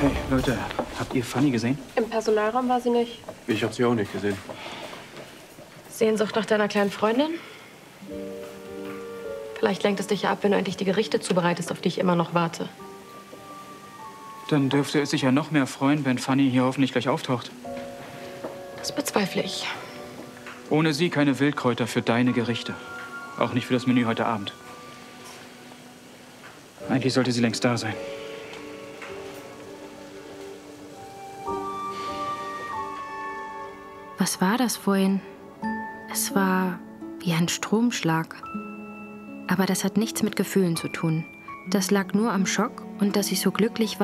Hey, Leute, habt ihr Fanny gesehen? Im Personalraum war sie nicht. Ich habe sie auch nicht gesehen. Sehnsucht nach deiner kleinen Freundin? Vielleicht lenkt es dich ja ab, wenn du endlich die Gerichte zubereitest, auf die ich immer noch warte. Dann dürfte es sich ja noch mehr freuen, wenn Fanny hier hoffentlich gleich auftaucht. Das bezweifle ich. Ohne sie keine Wildkräuter für deine Gerichte. Auch nicht für das Menü heute Abend. Eigentlich sollte sie längst da sein. Was war das vorhin? Es war wie ein Stromschlag. Aber das hat nichts mit Gefühlen zu tun. Das lag nur am Schock und dass ich so glücklich war,